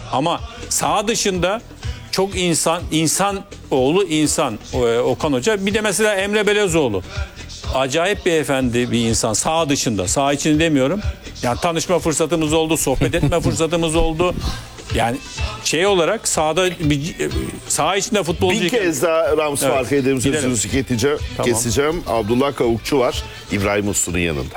Ama saha dışında çok insan Okan Hoca. Bir de mesela Emre Belezoğlu. Acayip beyefendi bir insan saha dışında. Saha içinde demiyorum. Yani tanışma fırsatımız oldu, sohbet etme fırsatımız oldu. Yani olarak saha içinde futbolcu... Bir kez daha Rams fark ederim sözünüzü keseceğim. Abdullah Kavukçu var İbrahim Uslu'nun yanında.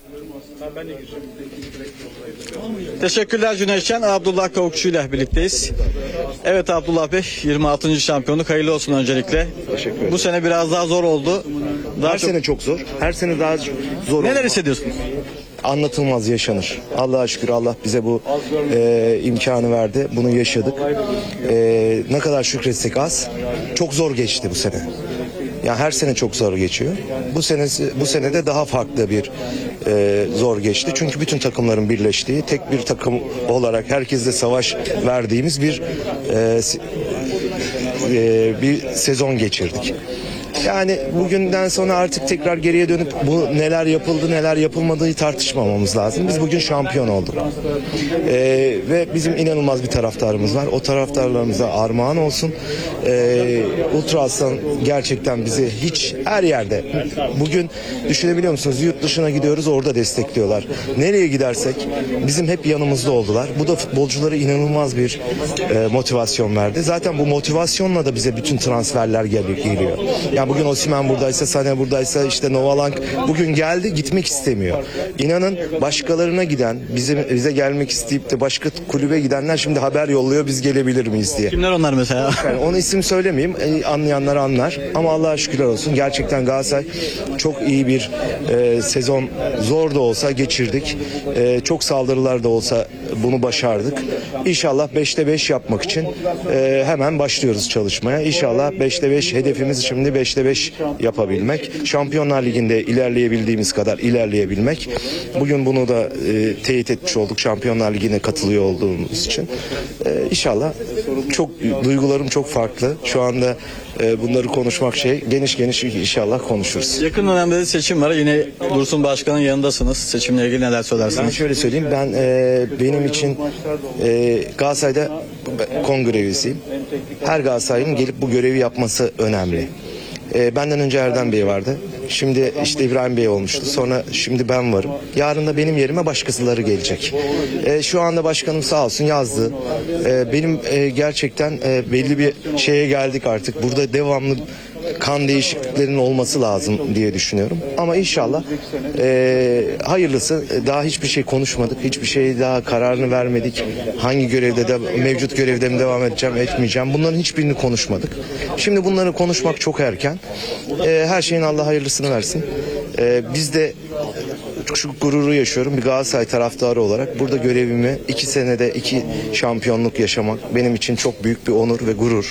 Teşekkürler Cüneytcan. Abdullah Kavukçu ile birlikteyiz. Evet Abdullah Bey, 26. şampiyonluk hayırlı olsun öncelikle. Teşekkür ederim. Bu sene biraz daha zor oldu. Her sene çok zor. Her sene daha zor. Neler hissediyorsunuz? Anlatılmaz yaşanır. Allah'a şükür Allah bize bu imkanı verdi. Bunu yaşadık. Ne kadar şükretsek az. Çok zor geçti bu sene. Yani her sene çok zor geçiyor. Bu sene de daha farklı bir zor geçti. Çünkü bütün takımların birleştiği, tek bir takım olarak herkesle savaş verdiğimiz bir sezon geçirdik. Yani bugünden sonra artık tekrar geriye dönüp bu neler yapıldı neler yapılmadığı tartışmamamız lazım. Biz bugün şampiyon olduk. Ve bizim inanılmaz bir taraftarımız var. O taraftarlarımıza armağan olsun. Ultra Aslan gerçekten bizi hiç her yerde. Bugün düşünebiliyor musunuz? Yurt dışına gidiyoruz, orada destekliyorlar. Nereye gidersek bizim hep yanımızda oldular. Bu da futbolculara inanılmaz bir motivasyon verdi. Zaten bu motivasyonla da bize bütün transferler geliyor. Yani bugün Osimhen buradaysa, Sané buradaysa, işte Novalank bugün geldi, gitmek istemiyor. İnanın başkalarına giden, bize gelmek isteyip de başka kulübe gidenler şimdi haber yolluyor, biz gelebilir miyiz diye. Kimler onlar mesela? Yani onu isim söylemeyeyim, anlayanlar anlar. Ama Allah'a şükürler olsun. Gerçekten Galatasaray çok iyi bir sezon, zor da olsa geçirdik. Çok saldırılar da olsa bunu başardık. İnşallah 5'te 5 yapmak için hemen başlıyoruz çalışmaya. İnşallah 5'te 5 hedefimiz şimdi 5'te 5 yapabilmek. Şampiyonlar Ligi'nde ilerleyebildiğimiz kadar ilerleyebilmek. Bugün bunu da teyit etmiş olduk. Şampiyonlar Ligi'ne katılıyor olduğumuz için. İnşallah duygularım çok farklı. Şu anda bunları konuşmak geniş inşallah konuşuruz. Yakın dönemde de seçim var. Yine Dursun Başkan'ın yanındasınız. Seçimle ilgili neler söylersiniz? Ben şöyle söyleyeyim. Benim için Galatasaray'da kongre üyesiyim. Her Galatasaray'ın gelip bu görevi yapması önemli. Benden önce Erdem Bey vardı. Şimdi işte İbrahim Bey olmuştu. Sonra şimdi ben varım. Yarın da benim yerime başkasıları gelecek. Şu anda başkanım sağ olsun yazdı. Benim gerçekten belli bir şeye geldik artık. Burada devamlı kan değişikliklerinin olması lazım diye düşünüyorum. Ama inşallah hayırlısı. Daha hiçbir şey konuşmadık. Hiçbir şey daha kararını vermedik. Hangi görevde mevcut görevde mi devam edeceğim, etmeyeceğim. Bunların hiçbirini konuşmadık. Şimdi bunları konuşmak çok erken. Her şeyin Allah hayırlısını versin. Biz de şu gururu yaşıyorum bir Galatasaray taraftarı olarak. Burada görevimi 2 senede 2 şampiyonluk yaşamak benim için çok büyük bir onur ve gurur.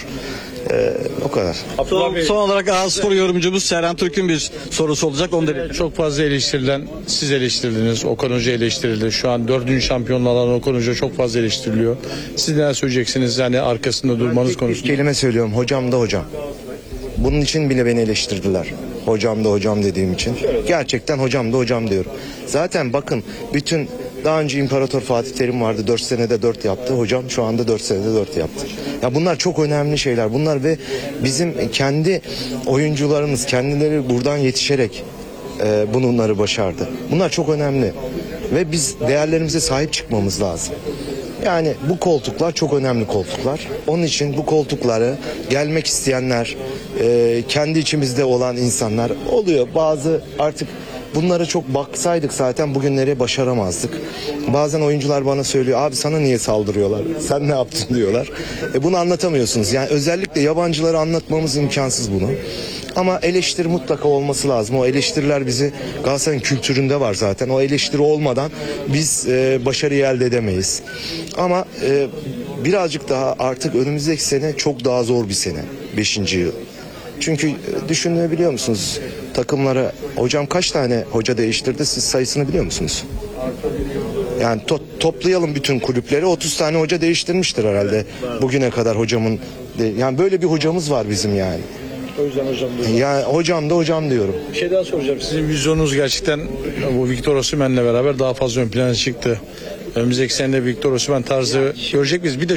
O kadar. Son olarak A-Spor yorumcumuz Serhan Türk'ün bir sorusu olacak. Onu da çok fazla eleştirilen, siz eleştirdiniz, Okan Hoca eleştirildi. Şu an 4. şampiyonluğu alan Okan Hoca çok fazla eleştiriliyor. Siz neler söyleyeceksiniz yani arkasında durmanız konusunda? Bir kelime söylüyorum, hocam da hocam. Bunun için bile beni eleştirdiler. Hocam da hocam dediğim için. Gerçekten hocam da hocam diyorum. Zaten bakın bütün daha önce İmparator Fatih Terim vardı. 4 senede 4 yaptı. Hocam şu anda 4 senede 4 yaptı. Ya bunlar çok önemli şeyler. Bunlar ve bizim kendi oyuncularımız kendileri buradan yetişerek bunları başardı. Bunlar çok önemli. Ve biz değerlerimize sahip çıkmamız lazım. Yani bu koltuklar çok önemli koltuklar. Onun için bu koltukları gelmek isteyenler, kendi içimizde olan insanlar oluyor. Bazı artık bunlara çok baksaydık zaten bugünleri başaramazdık. Bazen oyuncular bana söylüyor, abi sana niye saldırıyorlar? Sen ne yaptın diyorlar. Bunu anlatamıyorsunuz. Yani özellikle yabancılara anlatmamız imkansız bunu. Ama eleştiri mutlaka olması lazım. O eleştiriler bizi Galatasaray'ın kültüründe var zaten. O eleştiri olmadan biz başarıyı elde edemeyiz. Ama birazcık daha artık önümüzdeki sene çok daha zor bir sene. 5. yıl. Çünkü düşünebiliyor musunuz? Takımlara hocam kaç tane hoca değiştirdi? Siz sayısını biliyor musunuz? Yani toplayalım bütün kulüpleri 30 tane hoca değiştirmiştir herhalde bugüne kadar hocamın. Yani böyle bir hocamız var bizim yani. O yüzden hocam diyorum. Yani hocam da hocam diyorum. Bir şey daha soracağım. Sizin vizyonunuz gerçekten bu Victor Osimhen'le beraber daha fazla ön plana çıktı. Önümüzdeki sene de Victor Osimhen tarzı görecek miyiz? Bir de